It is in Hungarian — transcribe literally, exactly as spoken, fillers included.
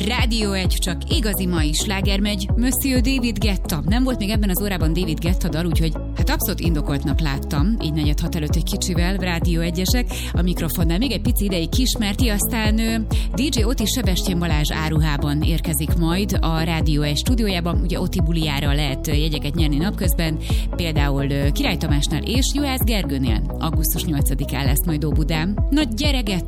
Rádió egy, csak igazi mai sláger megy. Monsieur David Guetta. Nem volt még ebben az órában David Guetta dal, úgyhogy hát abszolút indokoltnak láttam, így negyed hat előtt egy kicsivel, Rádió egyesek, a mikrofonnál még egy pici ideig Kismerti, aztán dé dzsé Oti Sebestyén Balázs áruhában érkezik majd a Rádió egy stúdiójában. Ugye Oti bulijára lehet jegyeket nyerni napközben, például Király Tamásnál és Juhász Gergőnél. augusztus nyolcadikán lesz majd Óbudán. Na gyere,